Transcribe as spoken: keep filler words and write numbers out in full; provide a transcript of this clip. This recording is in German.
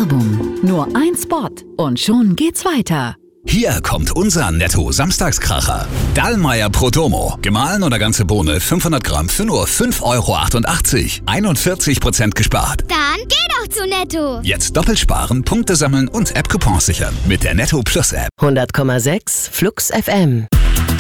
Werbung. Nur ein Spot und schon geht's weiter. Hier kommt unser Netto-Samstagskracher. Dallmayr Prodomo. Gemahlen oder ganze Bohne fünfhundert Gramm für nur fünf Euro achtundachtzig. einundvierzig Prozent gespart. Dann geh doch zu Netto. Jetzt doppelt sparen, Punkte sammeln und App-Coupons sichern. Mit der Netto Plus App. hundert Komma sechs Flux F M.